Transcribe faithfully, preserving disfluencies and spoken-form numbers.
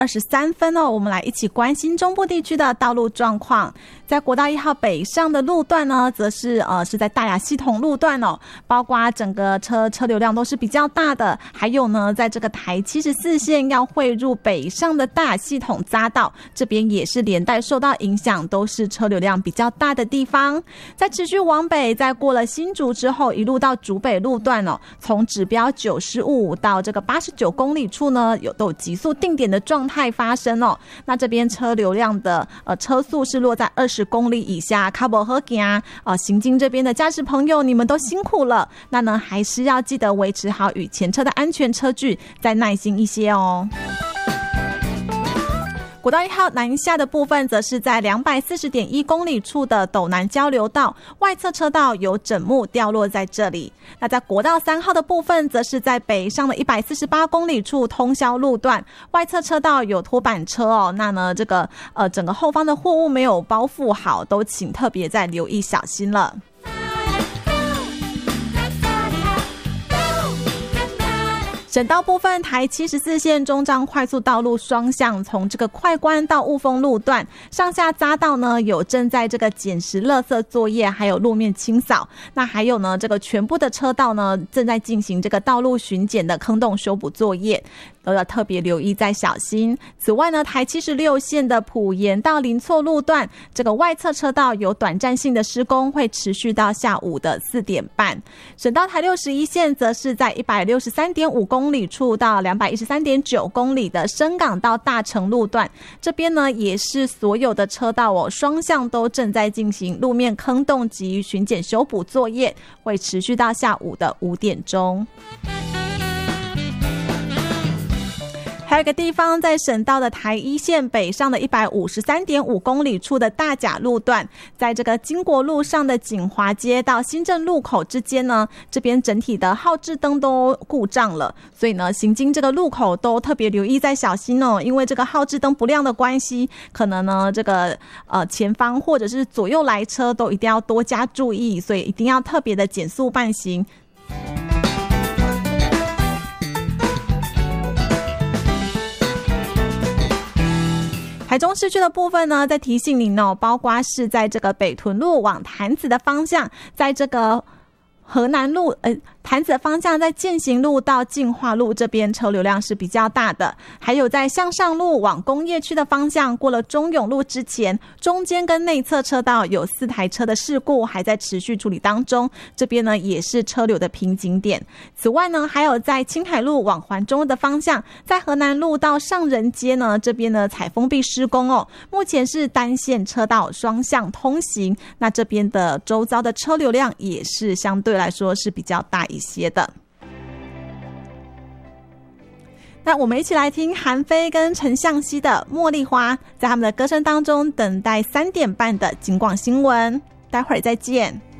二十三分哦，我们来一起关心中部地区的道路状况。在国道一号北上的路段呢，则是呃是在大雅系统路段哦，包括整个车车流量都是比较大的。还有呢，在这个台七十四线要汇入北上的大雅系统匝道，这边也是连带受到影响，都是车流量比较大的地方。在持续往北，在过了新竹之后，一路到竹北路段哦，从指标九十五到这个八十九公里处呢，有都有急速定点的状态发生哦。那这边车流量的呃车速是落在二十公里以下，卡不好行啊！呃，行经这边的驾驶朋友，你们都辛苦了。那呢，还是要记得维持好与前车的安全车距，再耐心一些哦。国道一号南下的部分，则是在两百四十点一公里处的斗南交流道外侧车道有枕木掉落在这里。那在国道三号的部分，则是在北上的一百四十八公里处通霄路段外侧车道有拖板车哦。那呢，这个呃整个后方的货物没有包覆好，都请特别再留意小心了。省道部分，台七十四线中彰快速道路双向，从这个快关到雾峰路段上下匝道呢，有正在这个捡拾垃圾作业，还有路面清扫。那还有呢，这个全部的车道呢，正在进行这个道路巡检的坑洞修补作业，都要特别留意再小心。此外呢，台七十六线的埔盐到林厝路段，这个外侧车道有短暂性的施工，会持续到下午的四点半。省道台六十一线则是在一百六十三点五公里处到两百一十三点九公里的深港到大成路段，这边呢也是所有的车道哦，双向都正在进行路面坑洞及巡检修补作业，会持续到下午的五点钟。还有一个地方，在省道的台一线北上的一百五十三点五公里处的大甲路段，在这个经国路上的锦华街到新镇路口之间呢，这边整体的号志灯都故障了，所以呢，行经这个路口都特别留意再小心哦，因为这个号志灯不亮的关系，可能呢这个呃前方或者是左右来车都一定要多加注意，所以一定要特别的减速慢行。台中市区的部分呢，在提醒您哦，包括是在这个北屯路往潭子的方向，在这个河南路呃潭子的方向，在践行路到进化路这边车流量是比较大的，还有在向上路往工业区的方向，过了中永路之前，中间跟内侧车道有四台车的事故还在持续处理当中，这边呢也是车流的瓶颈点。此外呢，还有在青海路往环中路的方向，在河南路到上仁街呢，这边呢采封闭施工哦，目前是单线车道双向通行，那这边的周遭的车流量也是相对来说是比较大一些的。那我们一起来听韩非跟陈向熙的《茉莉花》，在他们的歌声当中等待三点半的警广新闻，待会儿再见。